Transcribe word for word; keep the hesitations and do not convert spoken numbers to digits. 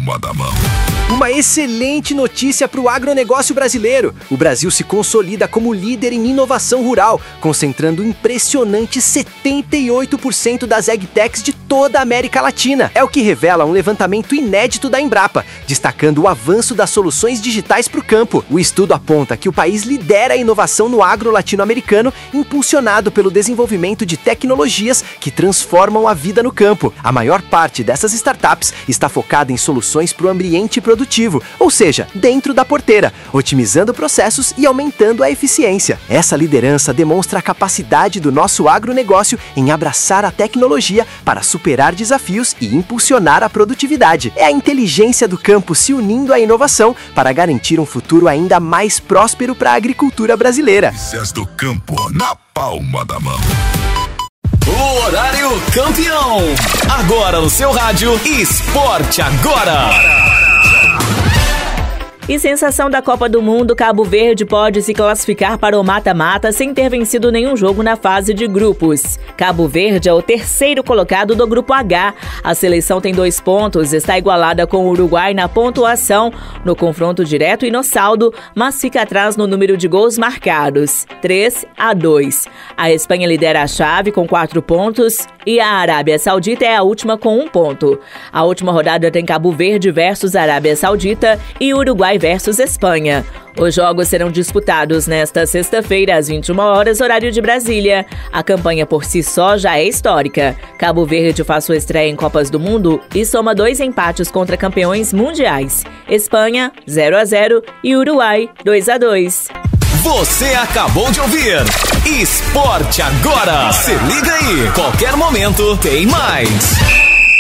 palma da mão. Uma excelente notícia para o agronegócio brasileiro. O Brasil se consolida como líder em inovação rural, concentrando um impressionante setenta e oito por cento das agtechs de toda a América Latina. É o que revela um levantamento inédito da Embrapa, destacando o avanço das soluções digitais para o campo. O estudo aponta que o país lidera a inovação no agro latino-americano, impulsionado pelo desenvolvimento de tecnologias que transformam a vida no campo. A maior parte dessas startups está focada em soluções para o ambiente produtivo. Ou seja, dentro da porteira, otimizando processos e aumentando a eficiência. Essa liderança demonstra a capacidade do nosso agronegócio em abraçar a tecnologia para superar desafios e impulsionar a produtividade. É a inteligência do campo se unindo à inovação para garantir um futuro ainda mais próspero para a agricultura brasileira. Notícias do campo na palma da mão. O horário campeão. Agora no seu rádio, Esporte Agora. E sensação da Copa do Mundo, Cabo Verde pode se classificar para o mata-mata sem ter vencido nenhum jogo na fase de grupos. Cabo Verde é o terceiro colocado do Grupo H. A seleção tem dois pontos, está igualada com o Uruguai na pontuação, no confronto direto e no saldo, mas fica atrás no número de gols marcados, três a dois. A Espanha lidera a chave com quatro pontos e a Arábia Saudita é a última com um ponto. A última rodada tem Cabo Verde versus Arábia Saudita e Uruguai versus Espanha. Os jogos serão disputados nesta sexta-feira, às vinte e uma horas, horário de Brasília. A campanha por si só já é histórica. Cabo Verde faz sua estreia em Copas do Mundo e soma dois empates contra campeões mundiais. Espanha, zero a zero e Uruguai, dois a dois. Você acabou de ouvir Esporte Agora. Se liga aí, qualquer momento tem mais.